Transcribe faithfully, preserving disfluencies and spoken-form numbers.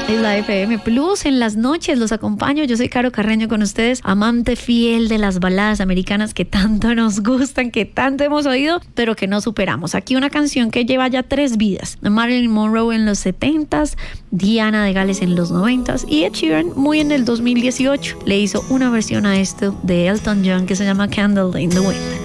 En la F M Plus, en las noches los acompaño. Yo soy Caro Carreño con ustedes, amante fiel de las baladas americanas que tanto nos gustan, que tanto hemos oído, pero que no superamos. Aquí una canción que lleva ya tres vidas. Marilyn Monroe en los setentas, Diana de Gales en los noventas y Ed Sheeran muy en el dos mil dieciocho le hizo una versión a esto de Elton John que se llama Candle in the Wind.